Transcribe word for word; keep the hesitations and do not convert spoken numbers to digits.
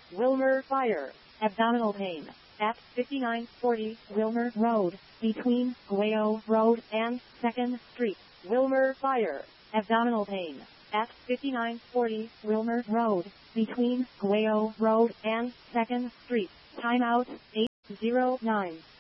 Wilmer Fire. Abdominal pain. At fifty-nine forty Wilmer Road, between Guayo Road and second Street. Wilmer Fire. Abdominal pain. At fifty-nine forty Wilmer Road, between Guayo Road and second Street. Timeout eight zero nine.